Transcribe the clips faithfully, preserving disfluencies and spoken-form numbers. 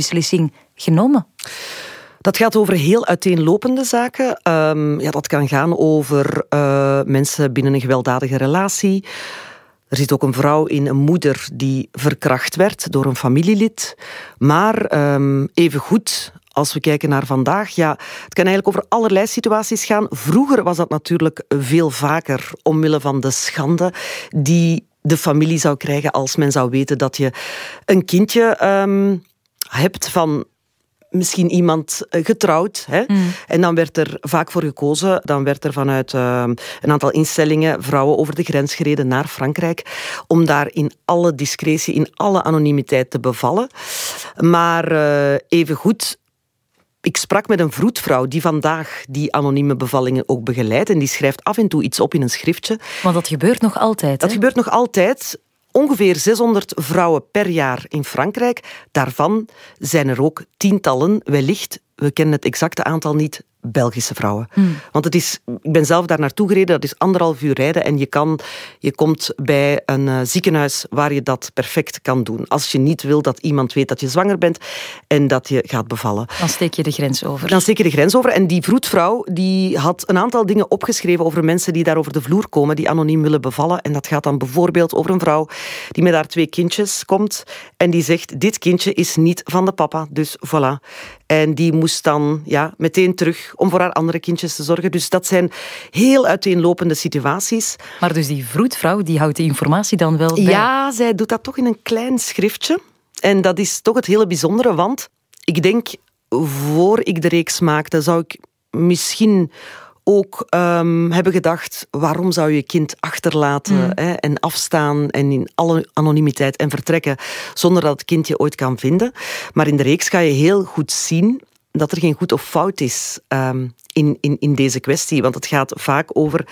beslissing genomen? Dat gaat over heel uiteenlopende zaken. Um, ja, dat kan gaan over uh, mensen binnen een gewelddadige relatie. Er zit ook een vrouw in, een moeder die verkracht werd door een familielid. Maar um, evengoed, als we kijken naar vandaag, ja, het kan eigenlijk over allerlei situaties gaan. Vroeger was dat natuurlijk veel vaker, omwille van de schande die de familie zou krijgen als men zou weten dat je een kindje um, hebt van misschien iemand getrouwd. Hè? Mm. En dan werd er vaak voor gekozen. Dan werd er vanuit uh, een aantal instellingen vrouwen over de grens gereden naar Frankrijk om daar in alle discretie, in alle anonimiteit te bevallen. Maar uh, evengoed, ik sprak met een vroedvrouw die vandaag die anonieme bevallingen ook begeleidt. En die schrijft af en toe iets op in een schriftje. Want dat gebeurt nog altijd, Dat hè? gebeurt nog altijd. Ongeveer zeshonderd vrouwen per jaar in Frankrijk. Daarvan zijn er ook tientallen, wellicht, we kennen het exacte aantal niet, Belgische vrouwen. Hmm. Want het is, ik ben zelf daar naartoe gereden, dat is anderhalf uur rijden en je, kan, je komt bij een uh, ziekenhuis waar je dat perfect kan doen. Als je niet wil dat iemand weet dat je zwanger bent en dat je gaat bevallen. Dan steek je de grens over. Dan steek je de grens over. En die vroedvrouw die had een aantal dingen opgeschreven over mensen die daar over de vloer komen, die anoniem willen bevallen. En dat gaat dan bijvoorbeeld over een vrouw die met haar twee kindjes komt en die zegt, dit kindje is niet van de papa, dus voilà. En die moest dan ja, meteen terug om voor haar andere kindjes te zorgen. Dus dat zijn heel uiteenlopende situaties. Maar dus die vroedvrouw, die houdt die informatie dan wel bij? Ja, zij doet dat toch in een klein schriftje. En dat is toch het hele bijzondere, want ik denk, voor ik de reeks maakte, zou ik misschien ook um, hebben gedacht, waarom zou je je kind achterlaten mm. hè, en afstaan en in alle anonimiteit en vertrekken zonder dat het kind je ooit kan vinden. Maar in de reeks ga je heel goed zien dat er geen goed of fout is um, in, in, in deze kwestie. Want het gaat vaak over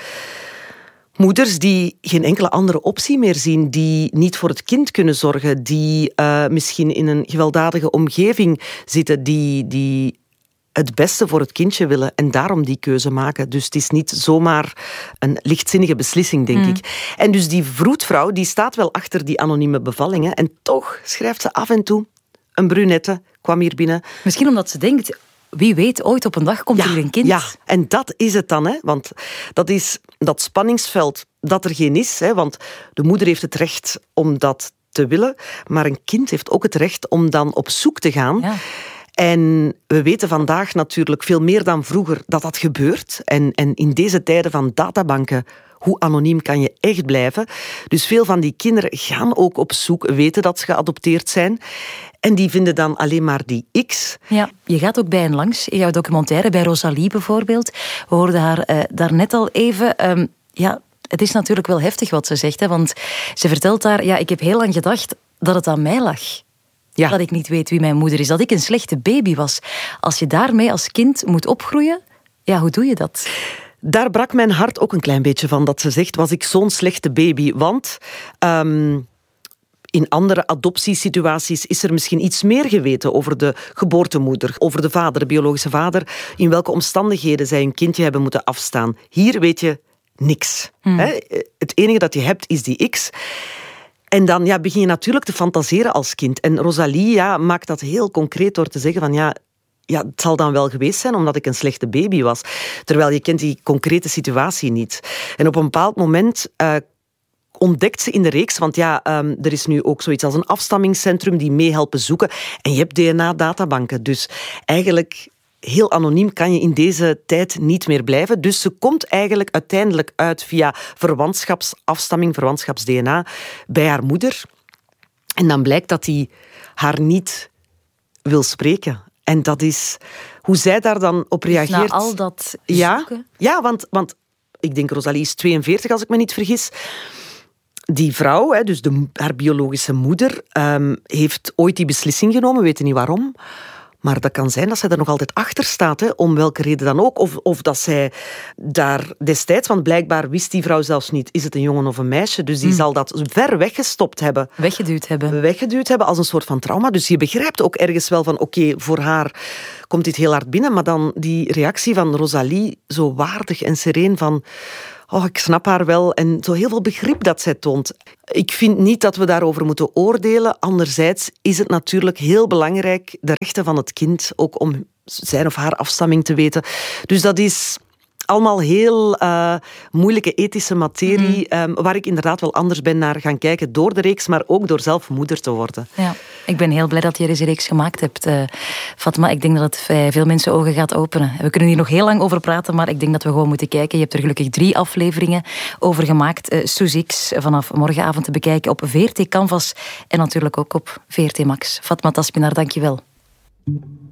moeders die geen enkele andere optie meer zien, die niet voor het kind kunnen zorgen, die uh, misschien in een gewelddadige omgeving zitten, die... die het beste voor het kindje willen en daarom die keuze maken. Dus het is niet zomaar een lichtzinnige beslissing, denk mm. ik. En dus die vroedvrouw, die staat wel achter die anonieme bevallingen en toch schrijft ze af en toe, een brunette kwam hier binnen. Misschien omdat ze denkt, wie weet, ooit op een dag komt ja, er hier een kind. Ja, en dat is het dan, hè? Want dat is dat spanningsveld dat er geen is, hè? Want de moeder heeft het recht om dat te willen, maar een kind heeft ook het recht om dan op zoek te gaan. Ja. En we weten vandaag natuurlijk veel meer dan vroeger dat dat gebeurt. En, en in deze tijden van databanken, hoe anoniem kan je echt blijven? Dus veel van die kinderen gaan ook op zoek, weten dat ze geadopteerd zijn. En die vinden dan alleen maar die X. Ja, je gaat ook bij hen langs. In jouw documentaire, bij Rosalie bijvoorbeeld. We hoorden haar uh, daarnet al even... Um, ja, het is natuurlijk wel heftig wat ze zegt. Hè, want ze vertelt daar, ja, ik heb heel lang gedacht dat het aan mij lag. Ja. Dat ik niet weet wie mijn moeder is. Dat ik een slechte baby was. Als je daarmee als kind moet opgroeien, ja, hoe doe je dat? Daar brak mijn hart ook een klein beetje van. Dat ze zegt, was ik zo'n slechte baby? Want um, in andere adoptiesituaties is er misschien iets meer geweten over de geboortemoeder, over de vader, de biologische vader, in welke omstandigheden zij een kindje hebben moeten afstaan. Hier weet je niks. Hmm. Hè? Het enige dat je hebt is die X. En dan ja, begin je natuurlijk te fantaseren als kind. En Rosalie ja, maakt dat heel concreet door te zeggen van ja, ja, het zal dan wel geweest zijn omdat ik een slechte baby was. Terwijl je kent die concrete situatie niet. En op een bepaald moment uh, ontdekt ze in de reeks, want ja, um, er is nu ook zoiets als een afstammingscentrum die meehelpen zoeken. En je hebt D N A-databanken. Dus eigenlijk... heel anoniem kan je in deze tijd niet meer blijven. Dus ze komt eigenlijk uiteindelijk uit via verwantschapsafstamming, verwantschaps-D N A, bij haar moeder. En dan blijkt dat hij haar niet wil spreken. En dat is hoe zij daar dan op reageert. Dus na al dat ja, zoeken? Ja, want, want ik denk Rosalie is tweeënveertig, als ik me niet vergis. Die vrouw, dus de, haar biologische moeder, um, heeft ooit die beslissing genomen, we weten niet waarom. Maar dat kan zijn dat zij er nog altijd achter staat, hè, om welke reden dan ook. Of, of dat zij daar destijds, want blijkbaar wist die vrouw zelfs niet, is het een jongen of een meisje? Dus die mm. zal dat ver weggestopt hebben. Weggeduwd hebben. Weggeduwd hebben als een soort van trauma. Dus je begrijpt ook ergens wel van, oké, okay, voor haar komt dit heel hard binnen. Maar dan die reactie van Rosalie, zo waardig en sereen van... oh, ik snap haar wel. En zo heel veel begrip dat zij toont. Ik vind niet dat we daarover moeten oordelen. Anderzijds is het natuurlijk heel belangrijk, de rechten van het kind, ook om zijn of haar afstamming te weten. Dus dat is allemaal heel uh, moeilijke ethische materie, mm. um, waar ik inderdaad wel anders ben naar gaan kijken door de reeks, maar ook door zelf moeder te worden. Ja, ik ben heel blij dat je deze reeks gemaakt hebt, uh, Fatma. Ik denk dat het bij veel mensen ogen gaat openen. We kunnen hier nog heel lang over praten, maar ik denk dat we gewoon moeten kijken. Je hebt er gelukkig drie afleveringen over gemaakt. Uh, Suze X vanaf morgenavond te bekijken op V R T Canvas en natuurlijk ook op V R T Max. Fatma Taspinar, dank je wel.